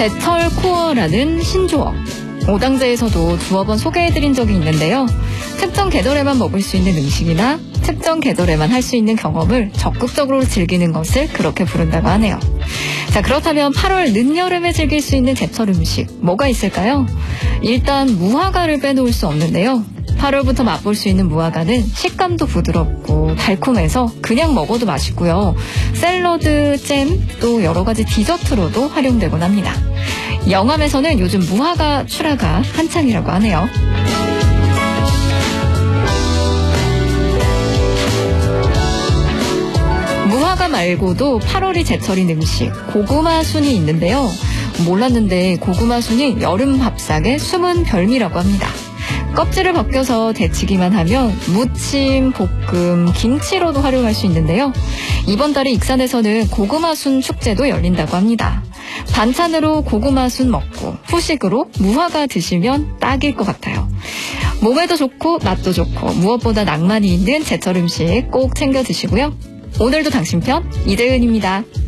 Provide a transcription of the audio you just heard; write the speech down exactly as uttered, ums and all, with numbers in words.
제철 코어라는 신조어. 오당제에서도 두어 번 소개해드린 적이 있는데요. 특정 계절에만 먹을 수 있는 음식이나 특정 계절에만 할 수 있는 경험을 적극적으로 즐기는 것을 그렇게 부른다고 하네요. 자, 그렇다면 팔월 늦여름에 즐길 수 있는 제철 음식 뭐가 있을까요? 일단 무화과를 빼놓을 수 없는데요. 팔월부터 맛볼 수 있는 무화과는 식감도 부드럽고 달콤해서 그냥 먹어도 맛있고요. 샐러드, 잼, 또 여러 가지 디저트로도 활용되곤 합니다. 영암에서는 요즘 무화과 출하가 한창이라고 하네요. 무화과 말고도 팔월이 제철인 음식, 고구마 순이 있는데요. 몰랐는데 고구마 순이 여름 밥상의 숨은 별미라고 합니다. 껍질을 벗겨서 데치기만 하면 무침, 볶음, 김치로도 활용할 수 있는데요. 이번 달에 익산에서는 고구마순 축제도 열린다고 합니다. 반찬으로 고구마순 먹고 후식으로 무화과 드시면 딱일 것 같아요. 몸에도 좋고 맛도 좋고 무엇보다 낭만이 있는 제철 음식 꼭 챙겨 드시고요. 오늘도 당신 편 이재은입니다.